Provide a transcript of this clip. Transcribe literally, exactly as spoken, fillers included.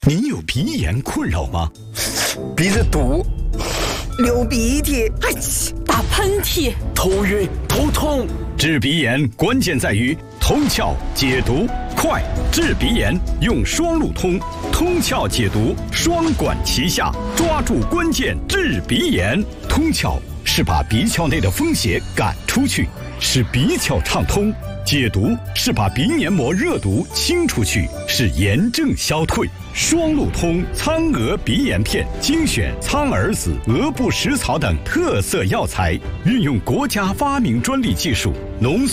您有鼻炎困扰吗？ 鼻子堵， 流鼻涕， 哎，打喷嚏， 头晕头痛。 治鼻炎关键在于通窍解毒快，治鼻炎用双路通，通窍解毒双管齐下，抓住关键治鼻炎。通窍是把鼻窍内的风邪赶出去，使鼻窍畅通；解毒是把鼻黏膜热毒清出去，使炎症消退。双路通苍蛾鼻炎片精选苍耳子、鹅不食草等特色药材，运用国家发明专利技术浓缩